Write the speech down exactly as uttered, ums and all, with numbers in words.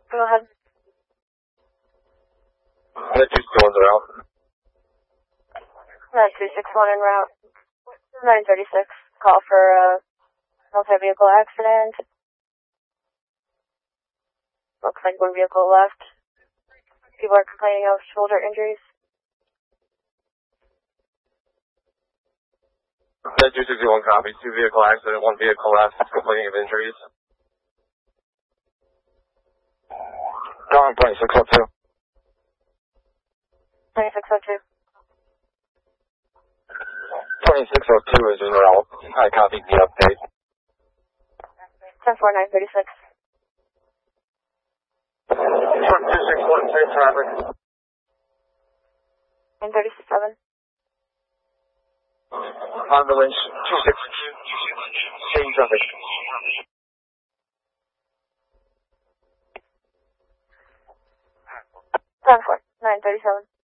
Go ahead. nine two six one's route. nine two six one en route. nine thirty-six. Call for a multi-vehicle accident. Looks like one vehicle left. People are complaining of shoulder injuries. nine two six one copy. Two vehicle accident, one vehicle left, complaining of injuries. Calling twenty-six oh two. twenty-six oh two. twenty-six oh two is en route. I copied the update. ten four nine thirty-six. one two six one, safe traffic. nine thirty-seven. Ambulance, two six two, same traffic. ten four nine thirty-seven.